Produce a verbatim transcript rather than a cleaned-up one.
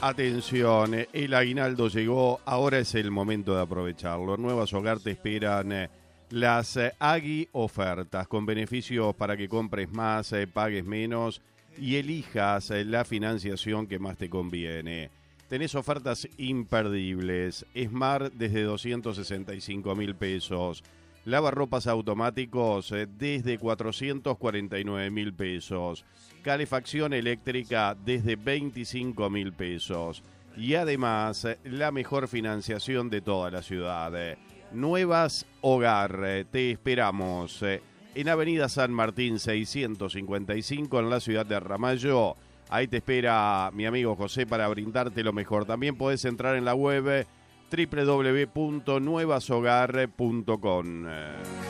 Atención, el aguinaldo llegó, ahora es el momento de aprovecharlo. En Nuevas Hogar te esperan eh, las eh, Agui ofertas con beneficios para que compres más, eh, pagues menos y elijas eh, la financiación que más te conviene. Tenés ofertas imperdibles. Smart desde doscientos sesenta y cinco mil pesos. Lavarropas automáticos eh, desde cuatrocientos cuarenta y nueve mil pesos. Calefacción eléctrica desde veinticinco mil pesos. Y además, eh, la mejor financiación de toda la ciudad. Eh, Nuevas Hogar, eh, te esperamos eh, en Avenida San Martín seiscientos cincuenta y cinco en la ciudad de Ramallo. Ahí te espera mi amigo José para brindarte lo mejor. También podés entrar en la web doble u doble u doble u punto nuevas hogar punto com.